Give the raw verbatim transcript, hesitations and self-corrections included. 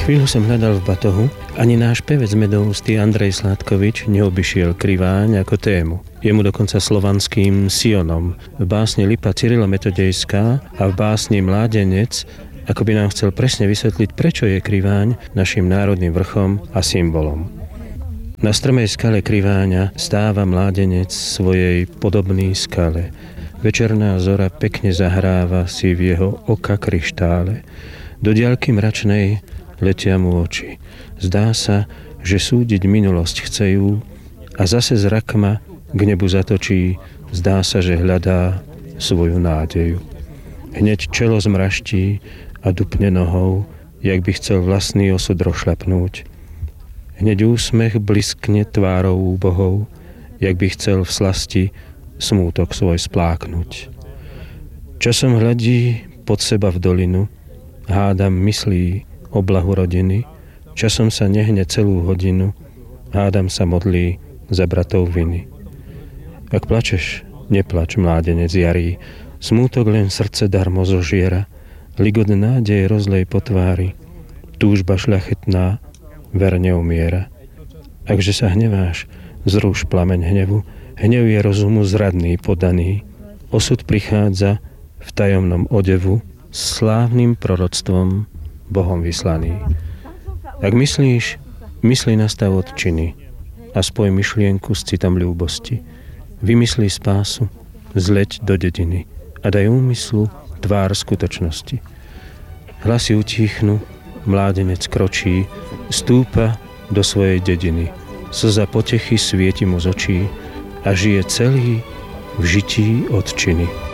Chvíľu som hľadal v batohu, ani náš pevec medoústy Andrej Sládkovič neobyšiel Kriváň ako tému. Je mu dokonca slovanským Sionom. V básni Lipa Cyrilo-Metodejská a v básni Mládenec ako by nám chcel presne vysvetliť, prečo je Kriváň našim národným vrchom a symbolom. Na strmej skale Kriváňa stáva mládenec svojej podobnej skale. Večerná zora pekne zahráva si v jeho oka kryštále. Do diaľky mračnej letia mu oči. Zdá sa, že súdiť minulosť chcejú a zase zrak ma k nebu zatočí. Zdá sa, že hľadá svoju nádeju. Hneď čelo zmraští a dupne nohou, jak by chcel vlastný osud rošľapnúť. Hneď úsmech bliskne tvárou úbohou, jak by chcel v slasti smútok svoj spláknuť. Časom hľadí pod seba v dolinu, hádam myslí o blahu rodiny, časom sa nehne celú hodinu, hádam sa modlí za bratov viny. Ak plačeš, neplač, mládenec jarý, smútok len srdce darmo zožiera, ligot nádej rozlej po tvári, túžba šľachetná verne umiera. Akže sa hneváš, zruš plameň hnevu, hnev je rozumu zradný podaný, osud prichádza v tajomnom odevu, s slávnym proroctvom Bohom vyslaný. Ak myslíš, myslí na stav odčiny a spoj myšlienku s citom ľúbosti. Vymyslí spásu, zleď do dediny a daj úmyslu tvár skutočnosti. Hlasy utíchnu, mládenec kročí, stúpa do svojej dediny. Slza potechy svieti mu z očí a žije celý v žití odčiny.